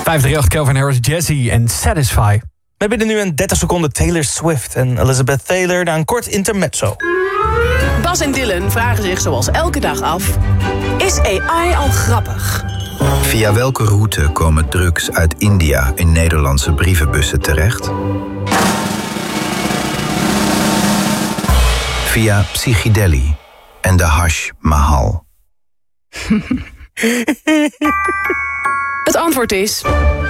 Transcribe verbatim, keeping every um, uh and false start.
vijfhonderdachttien, Calvin Harris, Jazzy en Satisfy. We hebben binnen nu een dertig seconden Taylor Swift en Elizabeth Taylor na een kort intermezzo. Bas en Dylan vragen zich zoals elke dag af: is A I al grappig? Via welke route komen drugs uit India in Nederlandse brievenbussen terecht? Via Psychedeli en de Hash Mahal. Het antwoord is